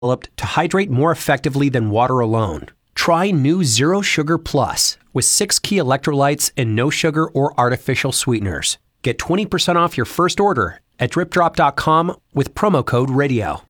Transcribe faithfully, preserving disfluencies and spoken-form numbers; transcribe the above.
developed to hydrate more effectively than water alone. Try new Zero Sugar Plus with six key electrolytes and no sugar or artificial sweeteners. Get twenty percent off your first order at drip drop dot com with promo code radio.